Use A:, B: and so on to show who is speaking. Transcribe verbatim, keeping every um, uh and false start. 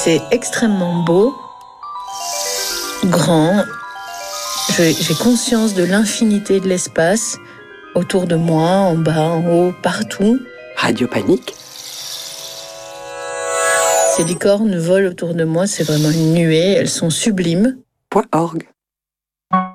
A: C'est extrêmement beau, grand. Je- j'ai conscience de l'infinité de l'espace autour de moi, en bas, en haut, partout.
B: Radio Panique.
A: Ces licornes volent autour de moi, c'est vraiment une nuée, elles sont sublimes.
B: Point org.